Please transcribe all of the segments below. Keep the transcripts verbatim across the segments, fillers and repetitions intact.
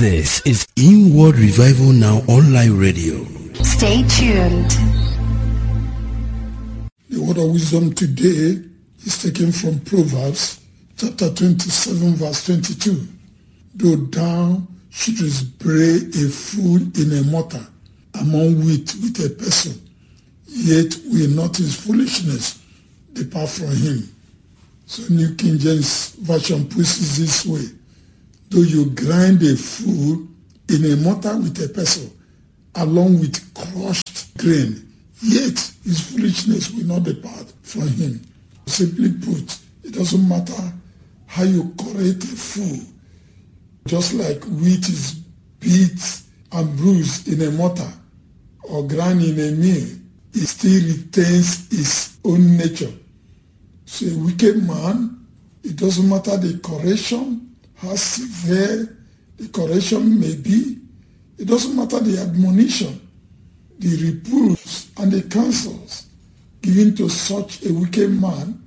This is Inward Revival Now Online Radio. Stay tuned. The word of wisdom today is taken from Proverbs chapter twenty-seven verse twenty-two. Though thou shouldest bray a fool in a mortar among wheat with a pestle, yet will not his foolishness depart from him. So New King James Version puts it this way: though you grind a fool in a mortar with a pestle, along with crushed grain, yet his foolishness will not depart from him. Simply put, it doesn't matter how you correct a fool. Just like wheat is beat and bruised in a mortar or ground in a mill, it still retains its own nature. So a wicked man, it doesn't matter the correction, how severe the correction may be, it doesn't matter the admonition, the reproofs and the counsels given to such a wicked man,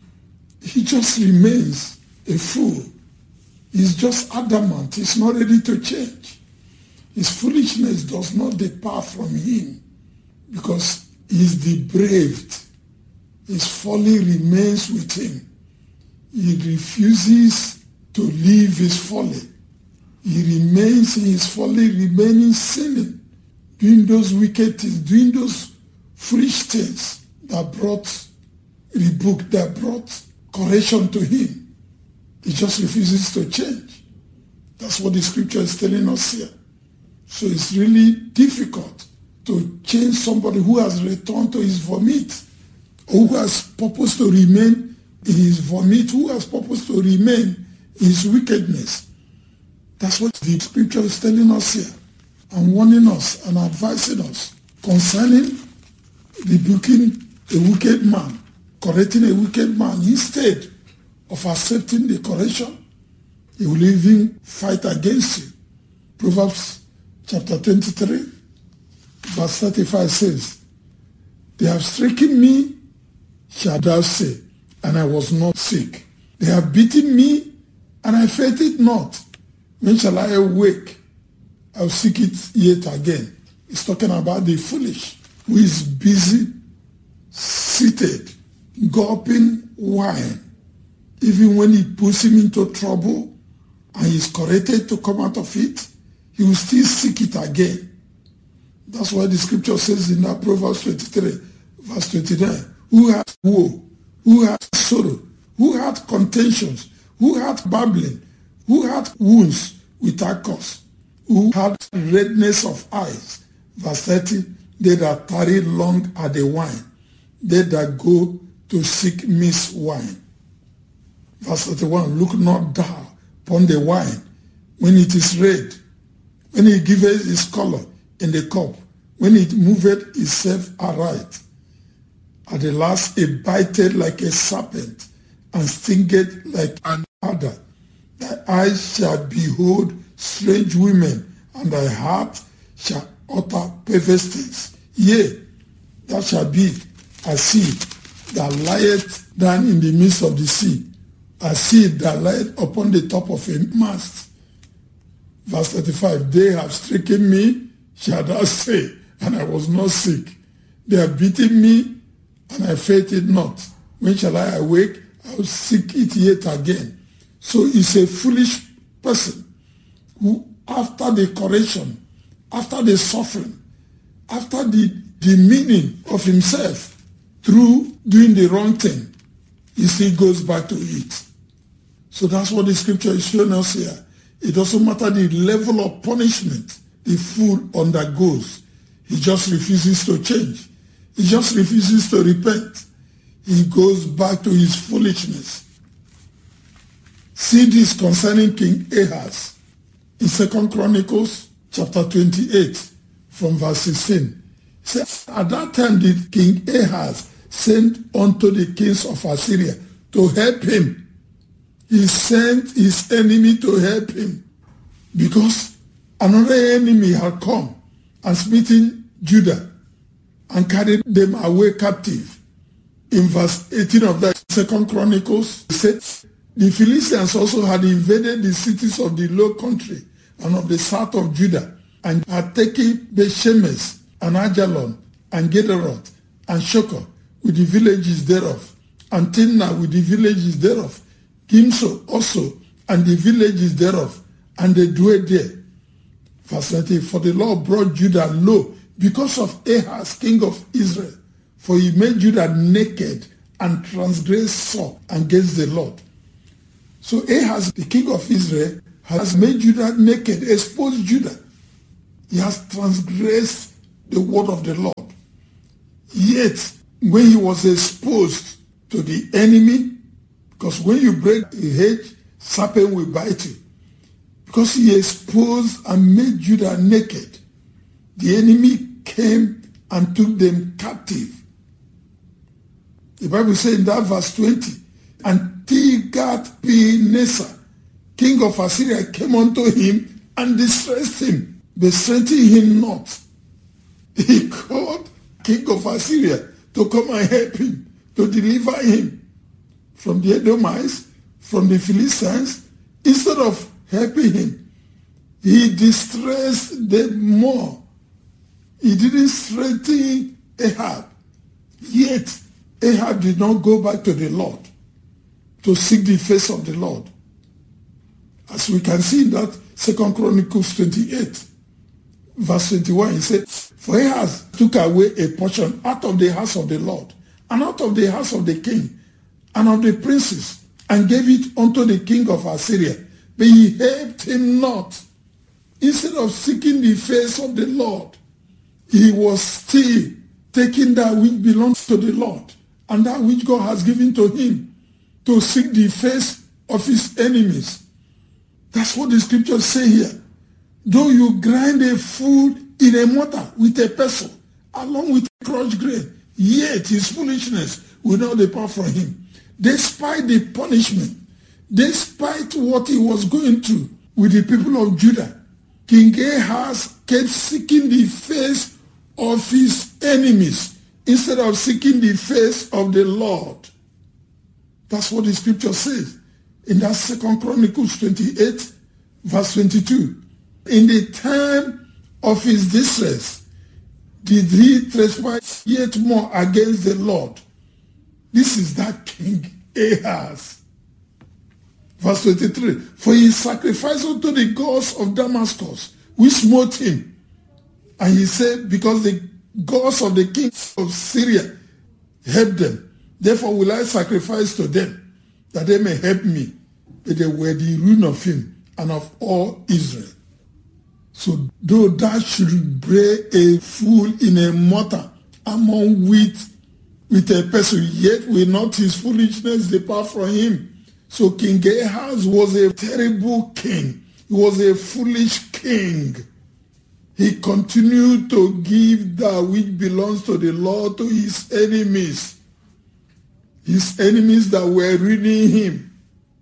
he just remains a fool. He's just adamant. He's not ready to change. His foolishness does not depart from him because he's depraved. His folly remains with him. He refuses to leave his folly. He remains in his folly, remaining sinning, doing those wicked things, doing those foolish things that brought rebuke, that brought correction to him. He just refuses to change. That's what the scripture is telling us here. So it's really difficult to change somebody who has returned to his vomit, or who has purpose to remain in his vomit, who has purpose to remain in his wickedness. That's what the scripture is telling us here, and warning us and advising us concerning rebuking a wicked man, correcting a wicked man. Instead of accepting the correction, he will even fight against you. Proverbs chapter twenty-three, verse thirty-five says, they have stricken me, shall thou say, and I was not sick. They have beaten me, and I felt it not. When shall I awake? I'll seek it yet again. It's talking about the foolish who is busy, seated, gulping wine. Even when he puts him into trouble and he's corrected to come out of it, he will still seek it again. That's why the scripture says in that Proverbs twenty-three, verse twenty-nine, who has woe, who has sorrow, who had contentions, who had babbling, who had wounds without cause, who had redness of eyes. Verse thirty, they that tarry long at the wine, they that go to seek mixed wine. Verse thirty-one, look not thou upon the wine when it is red, when it giveth its color in the cup, when it moveth itself aright. At the last it biteth like a serpent, and stingeth like an adder. Thy eyes shall behold strange women, and thy heart shall utter perverse things. Yea, thou shalt be as sea that lieth down in the midst of the sea, a sea that lieth upon the top of a mast. Verse thirty-five, they have stricken me, shall thou say, and I was not sick. They have beaten me, and I felt it not. When shall I awake? I will seek it yet again. So it's a foolish person who, after the correction, after the suffering, after the demeaning of himself through doing the wrong thing, he still goes back to it. So that's what the scripture is showing us here. It doesn't matter the level of punishment the fool undergoes. He just refuses to change. He just refuses to repent. He goes back to his foolishness. See this concerning King Ahaz in Second Chronicles chapter twenty-eight from verse sixteen. It says, at that time did King Ahaz send unto the kings of Assyria to help him. He sent his enemy to help him because another enemy had come and smitten Judah and carried them away captive. In verse eighteen of that Second Chronicles, it said, the Philistines also had invaded the cities of the low country and of the south of Judah, and had taken Bethshemesh, and Ajalon, and Gederoth, and Shokor, with the villages thereof, and Timnah with the villages thereof, Gimso also, and the villages thereof, and they dwelt there. Verse twenty, for the Lord brought Judah low because of Ahaz, king of Israel, for he made Judah naked and transgressed sore against the Lord. So Ahaz, the king of Israel, has made Judah naked, exposed Judah. He has transgressed the word of the Lord. Yet, when he was exposed to the enemy, because when you break a hedge, serpent will bite you. Because he exposed and made Judah naked, the enemy came and took them captive. The Bible says in that verse twenty, and Tiglath-Pileser, king of Assyria, came unto him and distressed him, but strengthened him not. He called king of Assyria to come and help him, to deliver him from the Edomites, from the Philistines. Instead of helping him, he distressed them more. He didn't strengthen Ahab. Yet, Ahab did not go back to the Lord to seek the face of the Lord. As we can see in that Second Chronicles twenty-eight, verse twenty-one, he said, for Ahaz took away a portion out of the house of the Lord, and out of the house of the king, and of the princes, and gave it unto the king of Assyria. But he helped him not. Instead of seeking the face of the Lord, he was still taking that which belongs to the Lord, and that which God has given to him, to seek the face of his enemies. That's what the scriptures say here. Though you grind a food in a mortar with a pestle, along with crushed grain, yet his foolishness will not depart from him. Despite the punishment, despite what he was going through with the people of Judah, King Ahaz kept seeking the face of his enemies instead of seeking the face of the Lord. That's what the scripture says in that Second Chronicles twenty-eight, verse twenty-two. In the time of his distress, did he trespass yet more against the Lord? This is that King Ahaz. Verse twenty-three, for he sacrificed unto the gods of Damascus, which smote him. And he said, because the gods of the king of Syria helped them, therefore will I sacrifice to them, that they may help me. But they were the ruin of him and of all Israel. So though that should break a fool in a mortar among wheat with a person, yet will not his foolishness depart from him. So King Ahaz was a terrible king. He was a foolish king. He continued to give that which belongs to the Lord to his enemies. His enemies that were ruining him.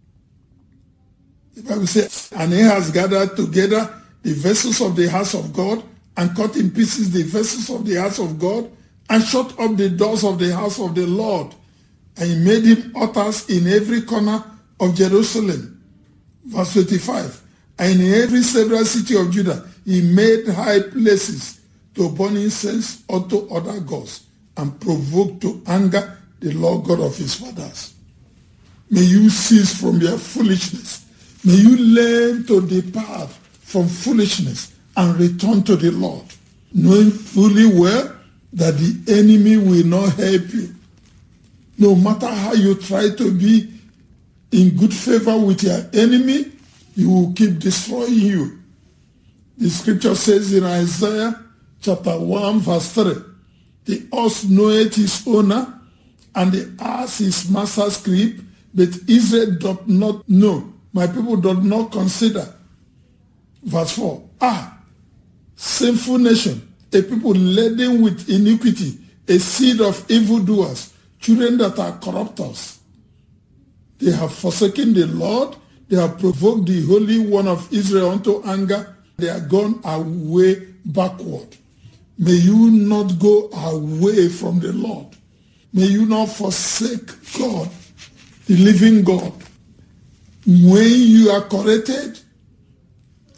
The Bible says, and Ahaz gathered together the vessels of the house of God, and cut in pieces the vessels of the house of God, and shut up the doors of the house of the Lord. And he made him altars in every corner of Jerusalem. Verse twenty-five. And in every several city of Judah, he made high places to burn incense unto other gods, and provoked to anger the Lord God of his fathers. May you cease from your foolishness. May you learn to depart from foolishness and return to the Lord, knowing fully well that the enemy will not help you. No matter how you try to be in good favor with your enemy, he will keep destroying you. The scripture says in Isaiah chapter one verse three, the ox knoweth his owner, and the ass his master's crib, but Israel doth not know. My people doth not consider. Verse four, ah, sinful nation, a people laden with iniquity, a seed of evildoers, children that are corruptors. They have forsaken the Lord, they have provoked the Holy One of Israel unto anger, they are gone away backward. May you not go away from the Lord. May you not forsake God, the living God. When you are corrected,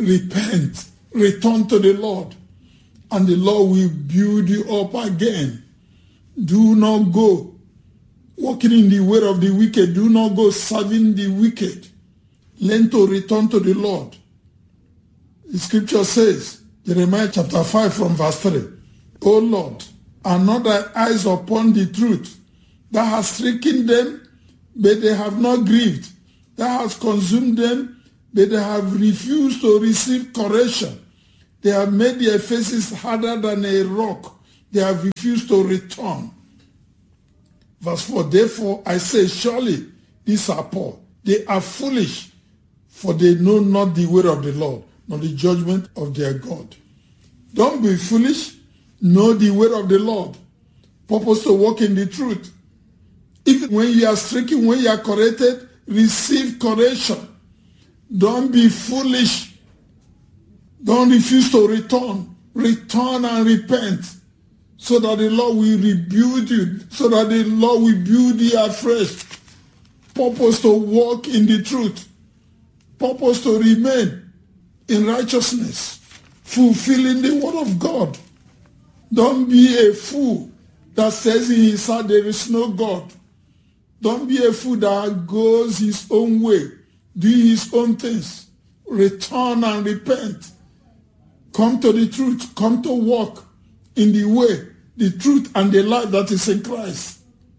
repent, return to the Lord, and the Lord will build you up again. Do not go walking in the way of the wicked. Do not go serving the wicked. Learn to return to the Lord. The scripture says, Jeremiah chapter five from verse three, O Lord, are not thy eyes upon the truth? Thou hast stricken them, but they have not grieved. Thou hast consumed them, but they have refused to receive correction. They have made their faces harder than a rock. They have refused to return. Verse four, therefore I say, surely these are poor. They are foolish, for they know not the way of the Lord, nor the judgment of their God. Don't be foolish. Know the way of the Lord. Purpose to walk in the truth. Even when you are stricken, when you are corrected, receive correction. Don't be foolish. Don't refuse to return. Return and repent, so that the Lord will rebuild you, so that the Lord will build you afresh. Purpose to walk in the truth. Purpose to remain in righteousness, fulfilling the word of God. Don't be a fool that says in his heart there is no God. Don't be a fool that goes his own way, doing his own things. Return and repent. Come to the truth. Come to walk in the way, the truth, and the life that is in Christ.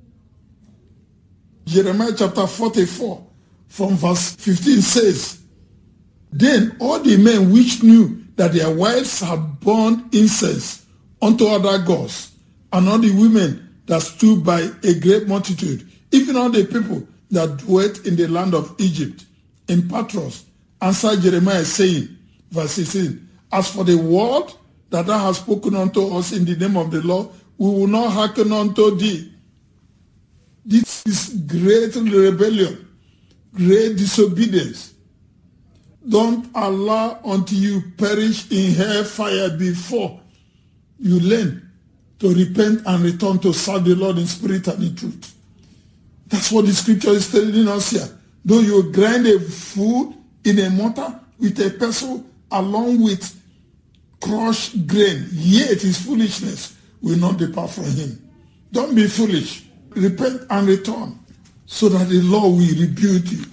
Jeremiah chapter forty-four from verse fifteen says, then all the men which knew that their wives had burned incense unto other gods, and all the women that stood by a great multitude, even all the people that dwelt in the land of Egypt, in Patros, answered Jeremiah, saying, verse sixteen, as for the word that thou hast spoken unto us in the name of the Lord, we will not hearken unto thee. This is great rebellion, great disobedience. Don't allow until you perish in hellfire before you learn to repent and return to serve the Lord in spirit and in truth. That's what the scripture is telling us here. Though you grind a food in a mortar with a pestle along with crushed grain, yet his foolishness will not depart from him. Don't be foolish. Repent and return, so that the Lord will rebuild you.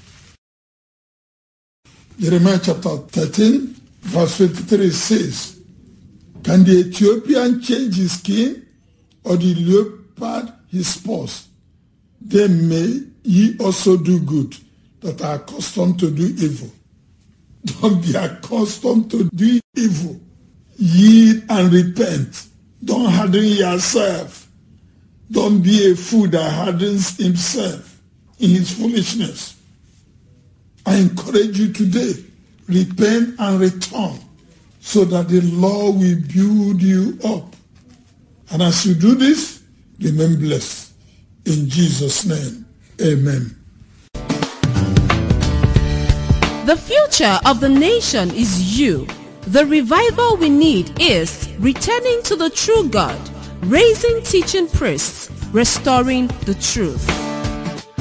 Jeremiah chapter thirteen, verse twenty-three says, can the Ethiopian change his skin, or the leopard his spots? Then may ye also do good, that are accustomed to do evil. Don't be accustomed to do evil. Yield and repent. Don't harden yourself. Don't be a fool that hardens himself in his foolishness. I encourage you today, repent and return, so that the Lord will build you up. And as you do this, remain blessed. In Jesus' name, amen. The future of the nation is you. The revival we need is returning to the true God, raising teaching priests, restoring the truth.